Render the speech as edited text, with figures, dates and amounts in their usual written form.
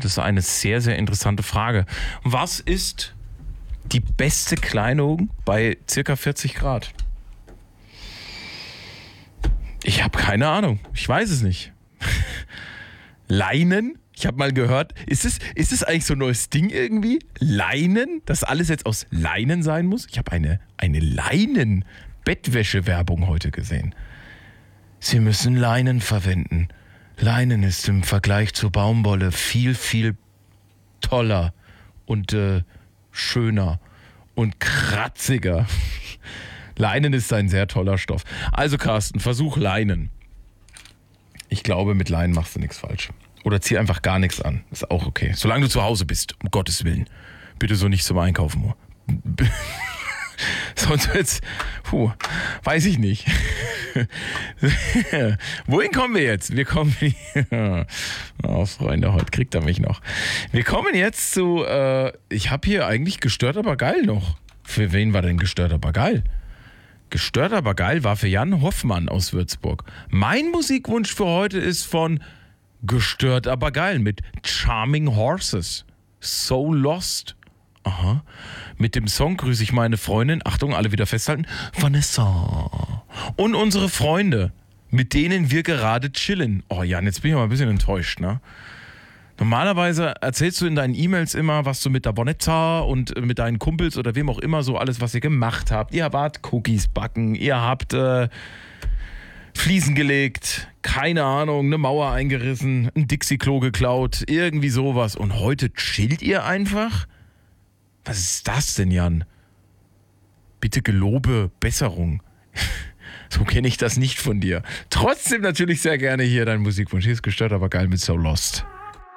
Das ist eine sehr, sehr interessante Frage. Was ist die beste Kleidung bei circa 40 Grad? Ich habe keine Ahnung. Ich weiß es nicht. Leinen? Ich habe mal gehört, ist es eigentlich so ein neues Ding irgendwie? Leinen? Dass alles jetzt aus Leinen sein muss? Ich habe eine Leinen-Bettwäsche-Werbung heute gesehen. Sie müssen Leinen verwenden. Leinen ist im Vergleich zur Baumwolle viel, viel toller und schöner und kratziger. Leinen ist ein sehr toller Stoff. Also Carsten, versuch Leinen. Ich glaube, mit Leinen machst du nichts falsch. Oder zieh einfach gar nichts an. Ist auch okay. Solange du zu Hause bist, um Gottes Willen. Bitte so nicht zum Einkaufen. Sonst wird's, weiß ich nicht. Wohin kommen wir jetzt? Wir kommen, oh Freunde, heute kriegt er mich noch. Wir kommen jetzt zu, ich habe hier eigentlich gestört, aber geil noch. Für wen war denn gestört, aber geil? Gestört, aber geil war für Jan Hoffmann aus Würzburg. Mein Musikwunsch für heute ist von Gestört, aber geil mit Charming Horses. So Lost. Aha. Mit dem Song grüße ich meine Freundin, Achtung, alle wieder festhalten, Vanessa. Und unsere Freunde, mit denen wir gerade chillen. Oh Jan, jetzt bin ich aber ein bisschen enttäuscht, ne? Normalerweise erzählst du in deinen E-Mails immer, was du mit der Vanessa und mit deinen Kumpels oder wem auch immer so alles, was ihr gemacht habt. Ihr wart Cookies backen, ihr habt Fliesen gelegt, keine Ahnung, eine Mauer eingerissen, ein Dixie-Klo geklaut, irgendwie sowas. Und heute chillt ihr einfach? Was ist das denn, Jan? Bitte gelobe Besserung. So kenne ich das nicht von dir. Trotzdem natürlich sehr gerne hier dein Musikwunsch. Hier ist gestört, aber geil mit So Lost.